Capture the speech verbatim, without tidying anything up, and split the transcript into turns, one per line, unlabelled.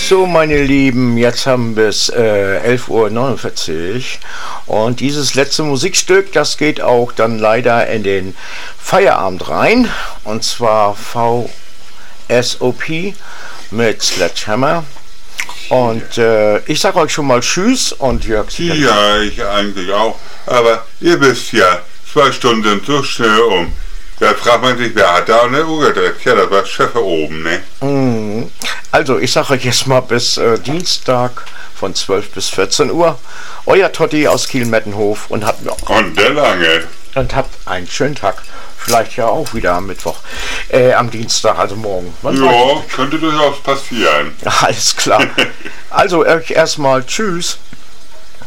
So, meine Lieben, jetzt haben wir es äh, elf Uhr neunundvierzig und dieses letzte Musikstück, das geht auch dann leider in den Feierabend rein, und zwar V S O P mit Sledgehammer. Und äh, ich sage euch schon mal Tschüss und Jörg.
Ja, ich eigentlich auch, aber ihr wisst ja, zwei Stunden sind so schnell um. Da fragt man sich, wer hat da eine Uhr gedreht? Ja, das war Chef oben, ne?
Mm. Also, ich sage euch jetzt mal bis äh, Dienstag von zwölf bis vierzehn Uhr. Euer Totti aus Kiel-Mettenhof und habt noch.
Und der lange.
Und habt einen schönen Tag. Vielleicht ja auch wieder am Mittwoch. Äh, am Dienstag, also morgen. Man
ja, könnte durchaus passieren.
Alles klar. Also, euch erstmal Tschüss.